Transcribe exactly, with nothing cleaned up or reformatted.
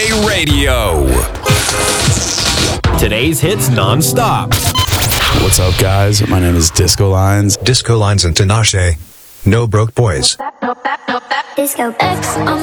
Radio. Today's hits non-stop. What's up, guys? My name is Disco Lines. Disco Lines and Tinashe. No Broke Boys. Disco X.